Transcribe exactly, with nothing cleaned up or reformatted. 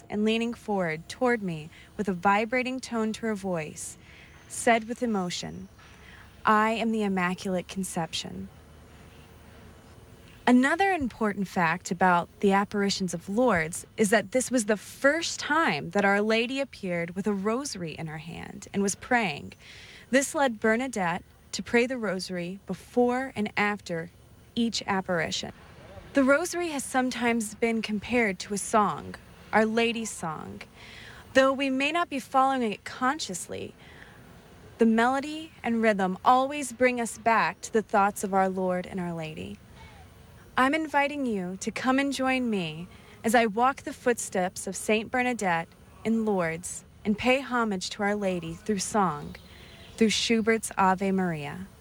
and leaning forward toward me with a vibrating tone to her voice, said with emotion, "I am the Immaculate Conception." Another important fact about the apparitions of Lourdes is that this was the first time that Our Lady appeared with a rosary in her hand and was praying. This led Bernadette to pray the rosary before and after each apparition. The rosary has sometimes been compared to a song, Our Lady's song. Though we may not be following it consciously, the melody and rhythm always bring us back to the thoughts of our Lord and Our Lady. I'm inviting you to come and join me as I walk the footsteps of Saint Bernadette in Lourdes and pay homage to Our Lady through song, through Schubert's Ave Maria.